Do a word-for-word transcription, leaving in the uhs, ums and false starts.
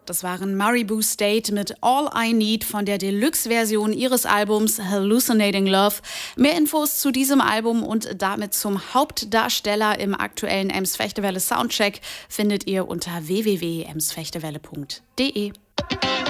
Das waren Maribou State mit All I Need von der Deluxe-Version ihres Albums Hallucinating Love. Mehr Infos zu diesem Album und damit zum Hauptdarsteller im aktuellen Ems-Fechtewelle Soundcheck findet ihr unter w w w punkt ems fechtewelle punkt de.